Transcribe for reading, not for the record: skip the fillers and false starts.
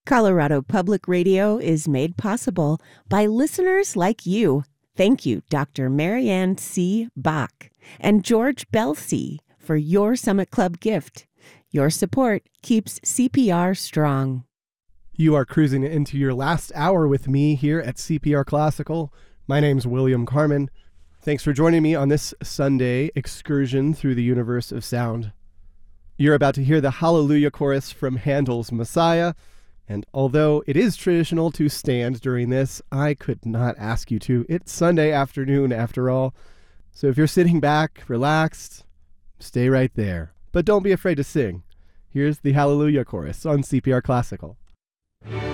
Colorado Public Radio is made possible by listeners like you. Thank you, Dr. Marianne C. Bach and George Belsey, for your Summit Club gift. Your support keeps CPR strong. You are cruising into your last hour with me here at CPR Classical. My name's William Carmen. Thanks for joining me on this Sunday excursion through the universe of sound. You're about to hear the Hallelujah Chorus from Handel's Messiah, and although it is traditional to stand during this, I could not ask you to. It's Sunday afternoon after all, so if you're sitting back, relaxed, stay right there. But don't be afraid to sing. Here's the Hallelujah Chorus on CPR Classical.